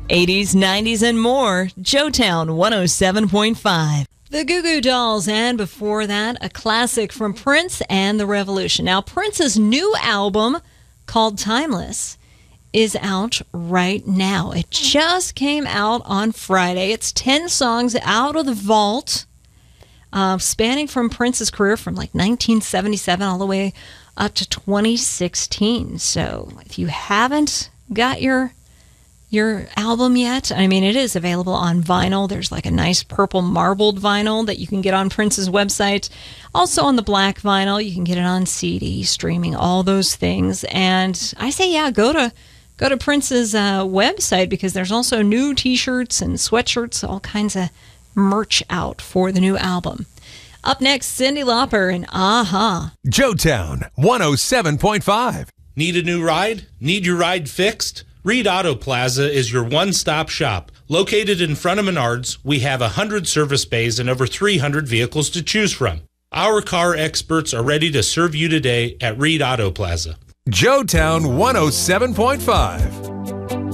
80s, 90s, and more. Joetown 107.5. The Goo Goo Dolls, and before that, a classic from Prince and the Revolution. Now, Prince's new album, called Timeless, is out right now. It just came out on Friday. It's 10 songs out of the vault, spanning from Prince's career from like 1977 all the way up to 2016. So if you haven't got your album yet, I mean, it is available on vinyl. There's like a nice purple marbled vinyl that you can get on Prince's website. Also on the black vinyl, you can get it on CD, streaming, all those things. And I say, yeah, go to Prince's website, because there's also new t-shirts and sweatshirts, all kinds of merch out for the new album. Up next, Cyndi Lauper and Aha. Joetown 107.5. Need a new ride? Need your ride fixed? Reed Auto Plaza is your one-stop shop. Located in front of Menards, we have 100 service bays and over 300 vehicles to choose from. Our car experts are ready to serve you today at Reed Auto Plaza. Joetown 107.5.